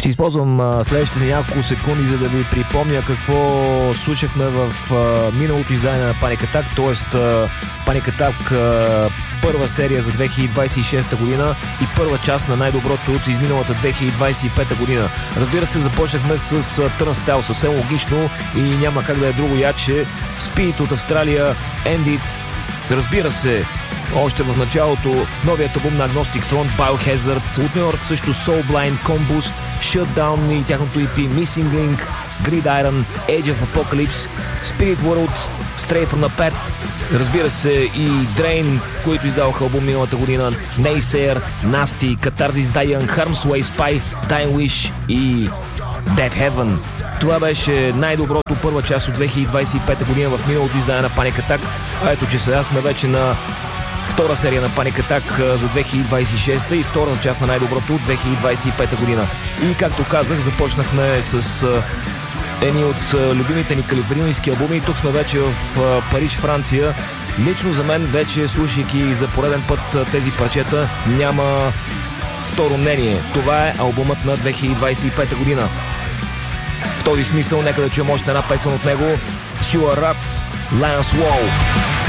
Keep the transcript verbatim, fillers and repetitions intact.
Ще използвам а, следващите няколко секунди, за да ви припомня какво слушахме в а, миналото издание на Panic Attack, т.е. Panic Attack а, първа серия за две хиляди двадесет и шеста година и първа част на най-доброто от изминалата две хиляди двадесет и пета година. Разбира се, започнахме с Turnstile, съвсем логично и няма как да е друго яче. Spirit от Австралия, End It. Разбира се, още в началото новият албум на Agnostic Front, Biohazard, от Нью Йорк също Soulblind, Combust, Shutdown и тяхното и пи Missing Link, Gridiron, Age of Apocalypse, Spirit World, Stray from the Pet, разбира се и Drain, които издаваха албум миналата година, Naysayer, Nasty, Catharsis, Die Young, Harm's Way, Spy, Dying Wish и Death Heaven. Това беше най-доброто първа част от две хиляди двадесет и пета година в миналото издание на Panic Attack. А ето, че сега сме вече на втора серия на Panic Attack за две хиляди двадесет и шеста и втора част на най-доброто от две хиляди двадесет и пета година. И както казах, започнахме с едни от любимите ни калифорнийски албуми. Тук сме вече в Париж, Франция. Лично за мен, вече слушайки за пореден път тези парчета, няма второ мнение. Това е албумът на две хиляди двадесет и пета година. В този смисъл, нека да чуем още една песен от него. Sure Rats, Lance Wall.